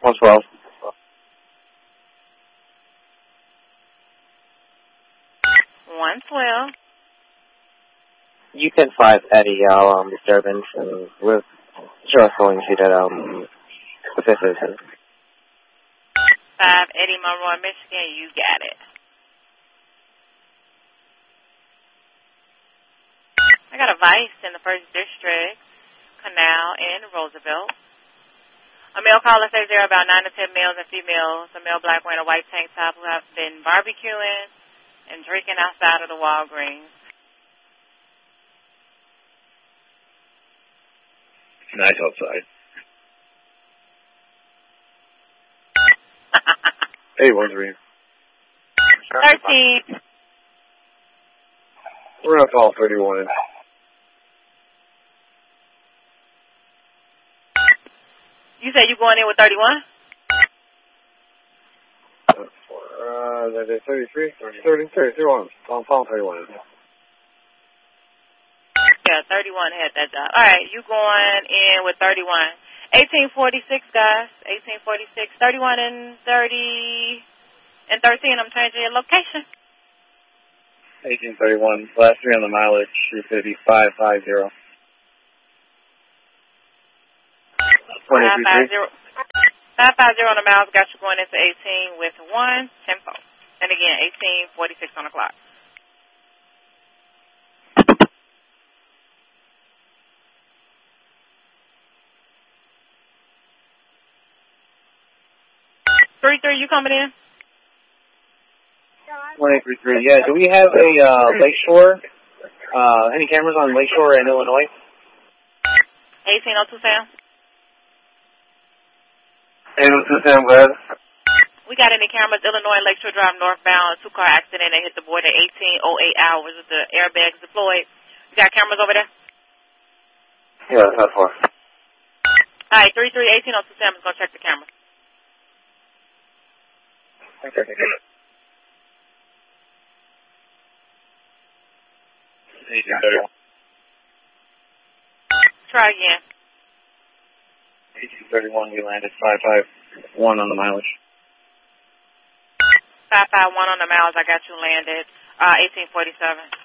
112. 112. You 10-5 Eddie, disturbance, and we're just going to that, the fifth citizen. 5 Eddie Monroe, Michigan, you got it. I got a vice in the 1st District, Canal, and Roosevelt. A male caller says there are about 9 to 10 males and females, a male black wearing a white tank top who have been barbecuing and drinking outside of the Walgreens. Nice outside. 813. 13. We're going to call 31. You said you going in with 31? 33? 31. I'm calling 31. Yeah, 31 had that job. All right, you going in with 31. 1846, guys. 1846. 31 and 30 and 13. I'm changing your location. 1831. Last 3 on the mileage. 35550. 550 on the miles got you going into 18 with 1 tempo. And again, 1846 on the clock. You coming in? 1833. Yeah, do we have a Lakeshore? Any cameras on Lakeshore in Illinois? 1802 Sam. 802 Sam, go ahead. We got any cameras, Illinois, Lakeshore Drive northbound, 2-car accident. They hit the border 1808 hours with the airbags deployed. You got cameras over there? Yeah, that's not far. All right, 1802 Sam is going to check the camera. Okay. Try again. 1831, we landed 551 on the mileage. 551 on the miles, I got you landed. 1847.